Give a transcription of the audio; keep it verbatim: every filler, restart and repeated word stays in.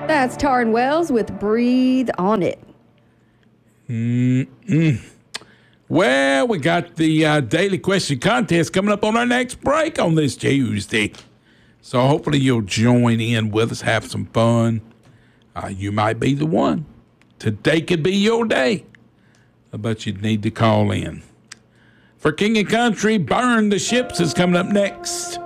That's Taryn Wells with Breathe on It. Mm-mm. Well, we got the uh, daily question contest coming up on our next break on this Tuesday. So hopefully you'll join in with us, have some fun. Uh, you might be the one. Today could be your day. But you'd need to call in. For King and Country, Burn the Ships is coming up next.